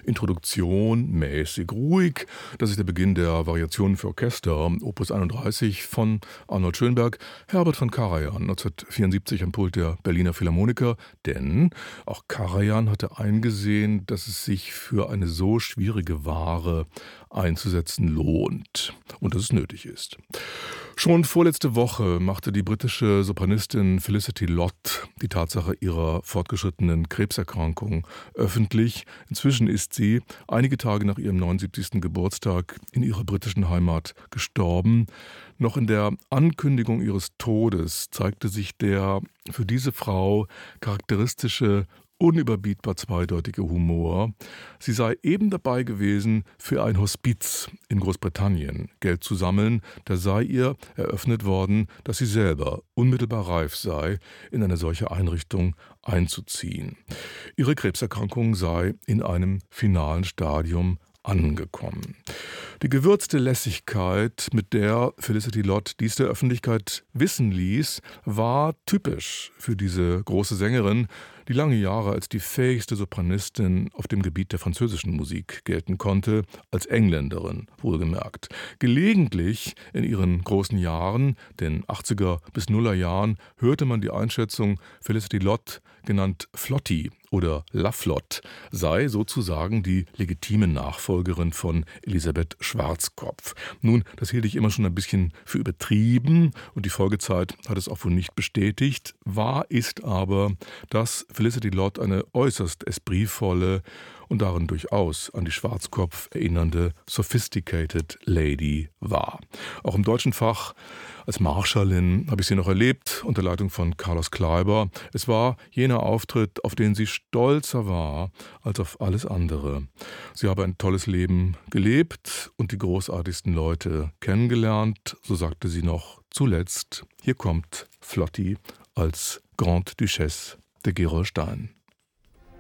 Introduktion mäßig ruhig. Das ist der Beginn der Variationen für Orchester, Opus 31 von Arnold Schönberg, Herbert von Karajan, 1974 am Pult der Berliner Philharmoniker. Denn auch Karajan hatte eingesehen, dass es sich für eine so schwierige Ware einzusetzen lohnt und dass es nötig ist. Schon vorletzte Woche machte die britische Sopranistin Felicity Lott die Tatsache ihrer fortgeschrittenen Krebserkrankung öffentlich. Inzwischen ist sie einige Tage nach ihrem 79. Geburtstag in ihrer britischen Heimat gestorben. Noch in der Ankündigung ihres Todes zeigte sich der für diese Frau charakteristische unüberbietbar zweideutige Humor. Sie sei eben dabei gewesen, für ein Hospiz in Großbritannien Geld zu sammeln. Da sei ihr eröffnet worden, dass sie selber unmittelbar reif sei, in eine solche Einrichtung einzuziehen. Ihre Krebserkrankung sei in einem finalen Stadium angekommen. Die gewürzte Lässigkeit, mit der Felicity Lott dies der Öffentlichkeit wissen ließ, war typisch für diese große Sängerin, die lange Jahre als die fähigste Sopranistin auf dem Gebiet der französischen Musik gelten konnte, als Engländerin wohlgemerkt. Gelegentlich in ihren großen Jahren, den 80er bis Nuller Jahren, hörte man die Einschätzung, Felicity Lott, genannt Flotty oder La Flotte, sei sozusagen die legitime Nachfolgerin von Elisabeth Schwarzkopf. Nun, das hielt ich immer schon ein bisschen für übertrieben und die Folgezeit hat es auch wohl nicht bestätigt. Wahr ist aber, dass Felicity Lott eine äußerst espritvolle und darin durchaus an die Schwarzkopf erinnernde Sophisticated Lady war. Auch im deutschen Fach als Marschallin habe ich sie noch erlebt, unter Leitung von Carlos Kleiber. Es war jener Auftritt, auf den sie stolzer war als auf alles andere. Sie habe ein tolles Leben gelebt und die großartigsten Leute kennengelernt, so sagte sie noch zuletzt. Hier kommt Flotty als Grande Duchesse de Gerolstein.